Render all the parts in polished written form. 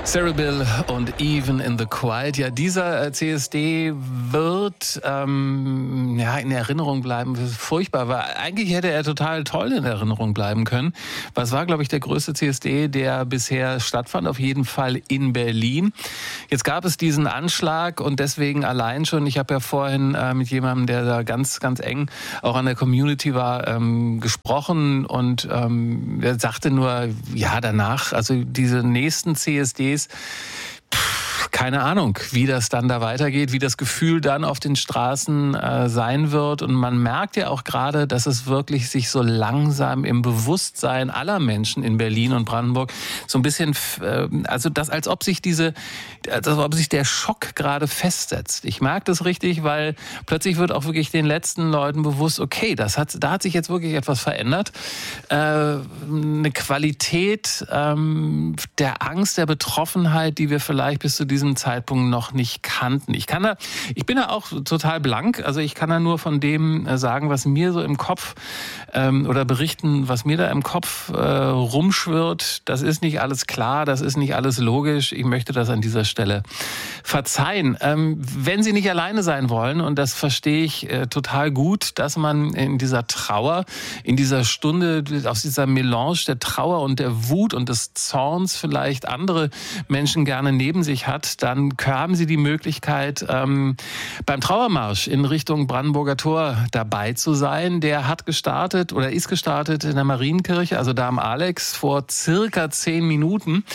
Cerebral und Even in the Quiet. Ja, dieser CSD wird in Erinnerung bleiben. Furchtbar, weil eigentlich hätte er total toll in Erinnerung bleiben können. Was war, glaube ich, der größte CSD, der bisher stattfand, auf jeden Fall in Berlin. Jetzt gab es diesen Anschlag und deswegen allein schon, ich habe ja vorhin mit jemandem, der da ganz, ganz eng auch an der Community war, gesprochen und er sagte nur, ja, danach, also diese nächsten CSDs, keine Ahnung, wie das dann da weitergeht, wie das Gefühl dann auf den Straßen sein wird. Und man merkt ja auch gerade, dass es wirklich sich so langsam im Bewusstsein aller Menschen in Berlin und Brandenburg so ein bisschen, als ob sich der Schock gerade festsetzt. Ich merke das richtig, weil plötzlich wird auch wirklich den letzten Leuten bewusst, okay, da hat sich jetzt wirklich etwas verändert. Eine Qualität der Angst, der Betroffenheit, die wir vielleicht bis zu diesem Zeitpunkt noch nicht kannten. Ich bin da auch total blank. Also ich kann da nur von dem sagen, was mir so im Kopf oder berichten, was mir da im Kopf rumschwirrt. Das ist nicht alles klar, das ist nicht alles logisch. Ich möchte das an dieser Stelle verzeihen. Wenn Sie nicht alleine sein wollen, und das verstehe ich total gut, dass man in dieser Trauer, in dieser Stunde, aus dieser Melange der Trauer und der Wut und des Zorns vielleicht andere Menschen gerne neben sich hat, dann haben Sie die Möglichkeit, beim Trauermarsch in Richtung Brandenburger Tor dabei zu sein. Der hat gestartet oder ist gestartet in der Marienkirche, also da am Alex, vor circa 10 Minuten.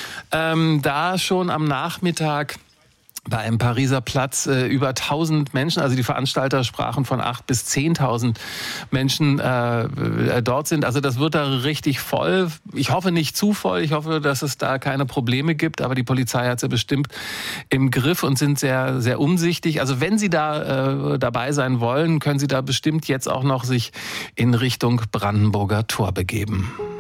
Da schon am Nachmittag bei einem Pariser Platz über 1000 Menschen, also die Veranstalter sprachen von 8.000 bis 10.000 Menschen dort sind. Also das wird da richtig voll. Ich hoffe nicht zu voll. Ich hoffe, dass es da keine Probleme gibt. Aber die Polizei hat sie bestimmt im Griff und sind sehr, sehr umsichtig. Also wenn Sie da dabei sein wollen, können Sie da bestimmt jetzt auch noch sich in Richtung Brandenburger Tor begeben.